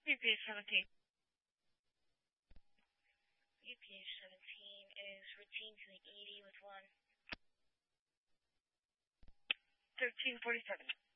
UPH 17. UPH 17 is routine to the ED with 1. 1347.